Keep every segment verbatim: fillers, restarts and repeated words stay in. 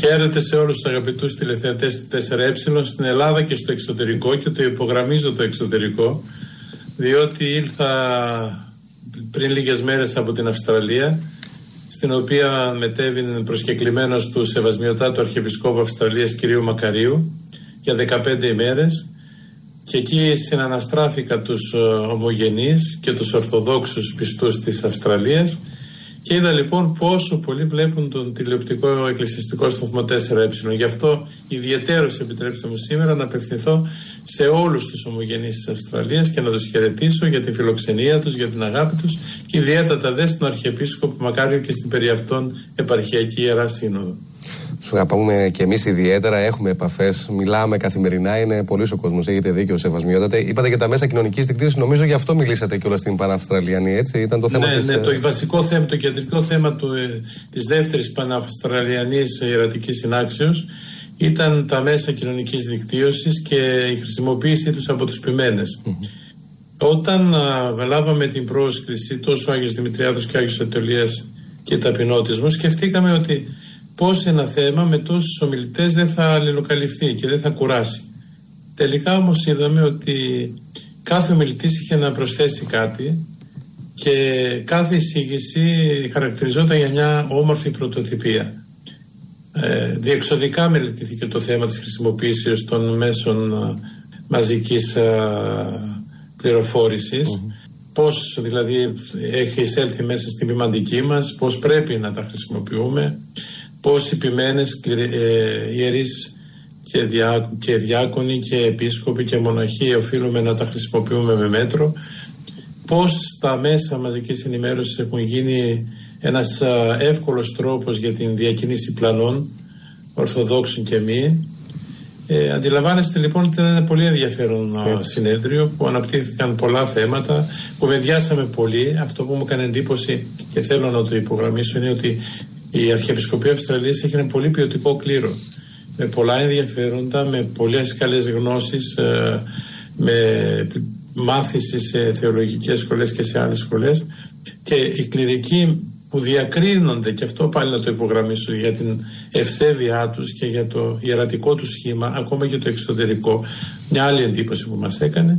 Χαίρετε σε όλους τους αγαπητούς τηλεθεατές του τέσσερα ε στην Ελλάδα και στο εξωτερικό, και το υπογραμμίζω το εξωτερικό, διότι ήλθα πριν λίγες μέρες από την Αυστραλία, στην οποία μετέβη προσκεκλημένος του Σεβασμιωτάτου Αρχιεπισκόπου Αυστραλίας κ. Μακαρίου για δεκαπέντε ημέρες, και εκεί συναναστράφηκα τους ομογενείς και τους Ορθοδόξους πιστούς της Αυστραλίας και είδα λοιπόν πόσο πολλοί βλέπουν τον τηλεοπτικό εκκλησιαστικό σταθμό τέσσερα ε. Γι' αυτό ιδιαιτέρως επιτρέψτε μου σήμερα να απευθυνθώ σε όλους τους ομογενείς της Αυστραλίας και να τους χαιρετήσω για την φιλοξενία τους, για την αγάπη τους, και ιδιαίτερα δε στον Αρχιεπίσκοπο Μακάριο και στην περί αυτών επαρχιακή Ιερά Σύνοδο. Σου αγαπάμε και εμείς ιδιαίτερα, έχουμε επαφές, μιλάμε καθημερινά, είναι πολύς ο κόσμος. Έχετε δίκιο, Σεβασμιότατε. Είπατε για τα μέσα κοινωνικής δικτύωσης, νομίζω γι' αυτό μιλήσατε κιόλας στην Παναυστραλιανή, έτσι. Ήταν το θέμα ναι, της... Ναι, το βασικό θέμα, το κεντρικό θέμα του, ε, της δεύτερης Παναυστραλιανής Ιερατικής Συνάξεως ήταν τα μέσα κοινωνικής δικτύωσης και η χρησιμοποίησή τους από τους ποιμένες. Mm-hmm. Όταν α, λάβαμε την πρόσκληση τόσο ο Άγιος Δημητριάδος και ο Άγιος Αττολίας και ταπεινότης μου, σκεφτήκαμε ότι πώς ένα θέμα με τόσους ομιλητές δεν θα αλληλοκαλυφθεί και δεν θα κουράσει. Τελικά όμως είδαμε ότι κάθε ομιλητής είχε να προσθέσει κάτι και κάθε εισήγηση χαρακτηριζόταν για μια όμορφη πρωτοτυπία. Ε, διεξοδικά μελετήθηκε το θέμα της χρησιμοποίησης των μέσων α, μαζικής α, πληροφόρησης, mm-hmm. πώς δηλαδή έχει εισέλθει μέσα στην ποιμαντική μας, πώς πρέπει να τα χρησιμοποιούμε, πώς οι ποιμένες, ε, ιερείς και, διά, και διάκονοι και επίσκοποι και μοναχοί οφείλουμε να τα χρησιμοποιούμε με μέτρο, πώς τα μέσα μαζικής ενημέρωσης έχουν γίνει ένας α, εύκολος τρόπος για την διακίνηση πλανών, Ορθοδόξων και μη. Ε, αντιλαμβάνεστε λοιπόν ότι ήταν ένα πολύ ενδιαφέρον α, συνέδριο που αναπτύχθηκαν πολλά θέματα, κουβεντιάσαμε πολύ. Αυτό που μου έκανε εντύπωση και θέλω να το υπογραμμίσω είναι ότι η Αρχιεπισκοπία Αυστραλίας έχει ένα πολύ ποιοτικό κλήρο, με πολλά ενδιαφέροντα, με πολλές καλές γνώσεις, ε, με μάθηση σε θεολογικές σχολές και σε άλλες σχολές, και οι κληρικοί που διακρίνονται, και αυτό πάλι να το υπογραμμίσω, για την ευσέβειά τους και για το ιερατικό του σχήμα, ακόμα και το εξωτερικό, μια άλλη εντύπωση που μας έκανε.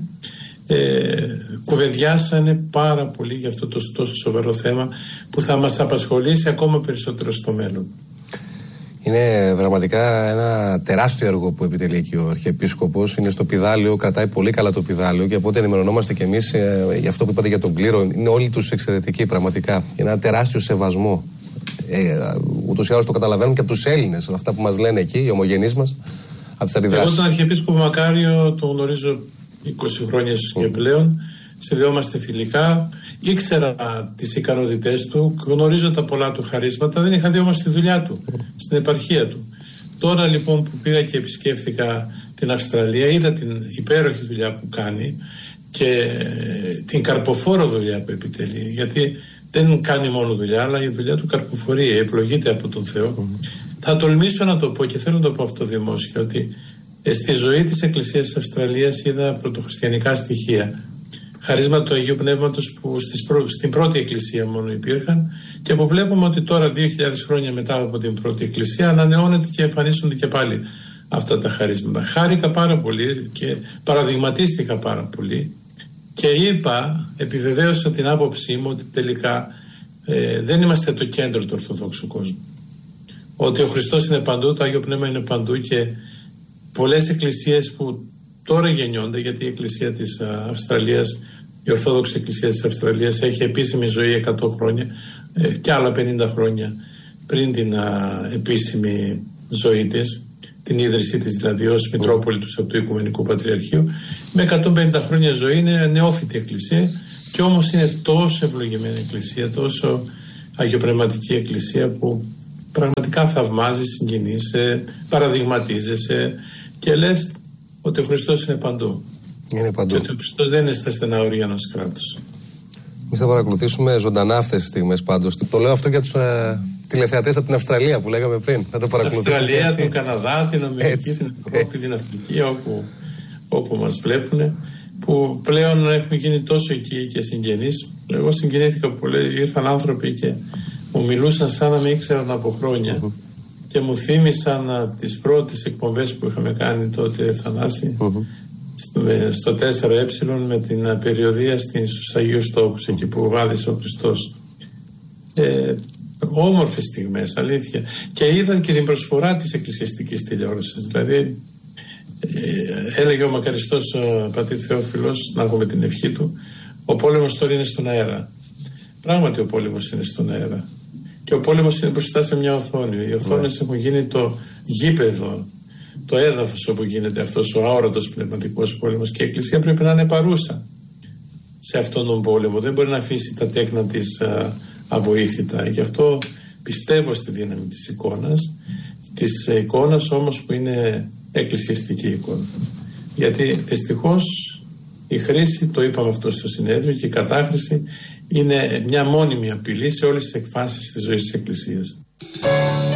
Ε, κουβεντιάσανε πάρα πολύ για αυτό το τόσο σοβαρό θέμα που θα μας απασχολήσει ακόμα περισσότερο στο μέλλον. Είναι πραγματικά ένα τεράστιο έργο που επιτελεί εκεί ο Αρχιεπίσκοπος. Είναι στο πηδάλιο, κρατάει πολύ καλά το πηδάλιο, και από ό,τι ενημερωνόμαστε κι εμείς ε, για αυτό που είπατε για τον κλήρο, είναι όλοι τους εξαιρετικοί πραγματικά. Είναι ένα τεράστιο σεβασμό. Ε, ούτως ή άλλως το καταλαβαίνουν και από τους Έλληνες, αυτά που μας λένε εκεί, οι ομογενείς μας, από τις αντιδράσεις. Εγώ τον Αρχιεπίσκοπο Μακάριο τον γνωρίζω είκοσι χρόνια και πλέον. Συνδεόμαστε φιλικά, ήξερα τις ικανότητές του, γνωρίζω τα πολλά του χαρίσματα, δεν είχα δει όμως τη δουλειά του στην επαρχία του. Τώρα λοιπόν που πήγα και επισκέφθηκα την Αυστραλία, είδα την υπέροχη δουλειά που κάνει και την καρποφόρο δουλειά που επιτελεί, γιατί δεν κάνει μόνο δουλειά, αλλά η δουλειά του καρποφορεί, ευλογείται από τον Θεό. Mm-hmm. Θα τολμήσω να το πω, και θέλω να το πω αυτό δημόσια, ότι στη ζωή της Εκκλησίας της Αυστραλίας είδα πρωτοχριστιανικά στοιχεία. Χαρίσματα του Αγίου Πνεύματος που στις πρω... στην πρώτη εκκλησία μόνο υπήρχαν, και που βλέπουμε ότι τώρα δύο χιλιάδες χρόνια μετά από την πρώτη εκκλησία ανανεώνεται και εμφανίζονται και πάλι αυτά τα χαρίσματα. Χάρηκα πάρα πολύ και παραδειγματίστηκα πάρα πολύ και είπα, επιβεβαίωσα την άποψή μου ότι τελικά ε, δεν είμαστε το κέντρο του Ορθοδόξου κόσμου. Ότι ο Χριστός είναι παντού, το Άγιο Πνεύμα είναι παντού, και πολλές εκκλησίες που τώρα γεννιόνται, γιατί η Εκκλησία της Αυστραλίας, η Ορθόδοξη Εκκλησία της Αυστραλίας έχει επίσημη ζωή εκατό χρόνια ε, και άλλα πενήντα χρόνια πριν την α, επίσημη ζωή της, την ίδρυσή της δηλαδή ως Μητρόπολη του Σεπτού Οικουμενικού Πατριαρχείου. Με εκατόν πενήντα χρόνια ζωή είναι νεόφυτη εκκλησία, και όμως είναι τόσο ευλογημένη εκκλησία, τόσο αγιοπνευματική εκκλησία, που πραγματικά θαυμάζει, συγκινείσαι, παραδειγματίζεσαι και λες ότι ο Χριστός είναι παντού. Είναι παντού. Και ότι ο Χριστός δεν είναι στα στενά όρια ενός κράτους. Εμείς θα παρακολουθήσουμε ζωντανά αυτές τις στιγμές πάντως. Το λέω αυτό για τους ε, τηλεθεατές από την Αυστραλία που λέγαμε πριν. Θα το παρακολουθήσουμε. Την Αυστραλία, τον Καναδά, την Αμερική, την Ευρώπη, την Αφρική, όπου, όπου μας βλέπουν, που πλέον έχουν γίνει τόσο οικοί και συγγενείς. Εγώ συγκινήθηκα πολύ. Ήρθαν άνθρωποι και μου μιλούσαν σαν να με ήξεραν από χρόνια. Mm-hmm. και μου θύμισαν α, τις πρώτες εκπομπές που είχαμε κάνει τότε, Θανάση, mm-hmm. στο, στο τέσσερα ε με την α, περιοδία στους Αγίους Τόκους, εκεί που βάδισε ο Χριστός. Ε, όμορφες στιγμές, αλήθεια. Και είδα και την προσφορά της εκκλησιαστικής τηλεόρασης. Δηλαδή, ε, έλεγε ο μακαριστός ο πατήρ Θεόφιλος, να έχουμε την ευχή του, ο πόλεμος τώρα είναι στον αέρα. Πράγματι ο πόλεμος είναι στον αέρα. Και ο πόλεμος είναι μπροστά σε μια οθόνη. Οι οθόνες yeah. έχουν γίνει το γήπεδο, το έδαφος όπου γίνεται αυτός ο αόρατος πνευματικός πόλεμος, και η Εκκλησία πρέπει να είναι παρούσα σε αυτόν τον πόλεμο. Δεν μπορεί να αφήσει τα τέκνα της α, αβοήθητα. Γι' αυτό πιστεύω στη δύναμη της εικόνας, της εικόνας όμως που είναι εκκλησιαστική εικόνα. Γιατί δυστυχώς η χρήση, το είπαμε αυτό στο συνέδριο, και η κατάχρηση είναι μια μόνιμη απειλή σε όλες τις εκφάσεις της ζωής της Εκκλησίας.